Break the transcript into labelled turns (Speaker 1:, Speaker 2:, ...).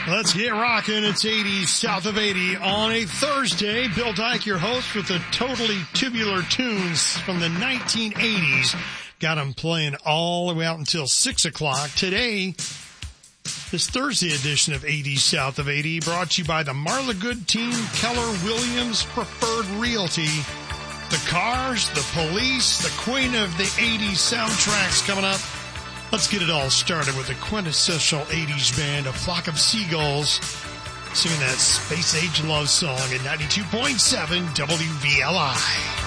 Speaker 1: Let's get rocking. It's 80 South of 80 on a Thursday. Bill Dyke, your host, with the totally tubular tunes from the 1980s. Got them playing all the way out until 6 o'clock. Today, this Thursday edition of 80 South of 80 brought to you by the Marla Good Team, Keller Williams Preferred Realty, the Cars, the Police, the Queen of the 80s soundtracks coming up. Let's get it all started with a quintessential 80s band, A Flock of Seagulls, singing that space age love song at 92.7 WVLI.